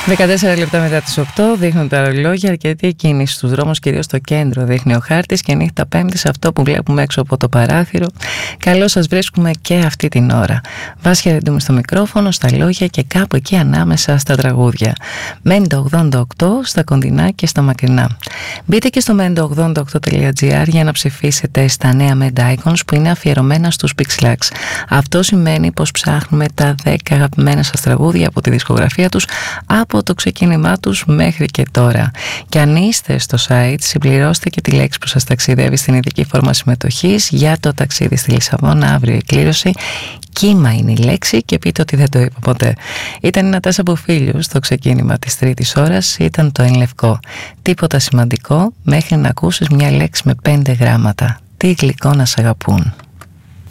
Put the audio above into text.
14 λεπτά μετά τις 8 δείχνουν τα ρολόγια, αρκετή κίνηση στους δρόμους, κυρίως στο κέντρο δείχνει ο χάρτης και νύχτα Πέμπτης αυτό που βλέπουμε έξω από το παράθυρο. Καλώς σας βρίσκουμε και αυτή την ώρα. Βάσια Ρεντούμη στο μικρόφωνο, στα λόγια και κάπου εκεί ανάμεσα στα τραγούδια. Μέντα88 στα κοντινά και στα μακρινά. Μπείτε και στο μέντα88.gr για να ψηφίσετε στα νέα Menda Icons που είναι αφιερωμένα στους Pixlax. Αυτό σημαίνει πως ψάχνουμε τα 10 αγαπημένα σας τραγούδια από τη δισκογραφία τους από το ξεκίνημά τους μέχρι και τώρα. Και αν είστε στο site, συμπληρώστε και τη λέξη που σας ταξιδεύει στην ειδική φόρμα συμμετοχής για το ταξίδι στη Λισαβόνα, αύριο η κλήρωση. Κύμα είναι η λέξη και πείτε ότι δεν το είπα ποτέ. Ήταν η Νατάσα Μποφίλιου στο ξεκίνημα της τρίτης ώρας, ήταν το Εν Λευκό. Τίποτα σημαντικό μέχρι να ακούσεις μια λέξη με 5 γράμματα. Τι γλυκό να σ' αγαπούν.